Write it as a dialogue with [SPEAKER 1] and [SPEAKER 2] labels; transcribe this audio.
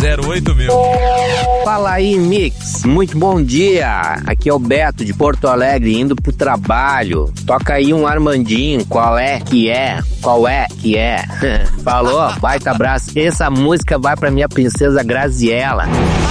[SPEAKER 1] 08 mil.
[SPEAKER 2] Fala aí, Mix. Muito bom dia. Aqui é o Beto de Porto Alegre, indo pro trabalho. Toca aí um Armandinho, qual é que é? Falou, baita abraço. Essa música vai pra minha princesa Graziella.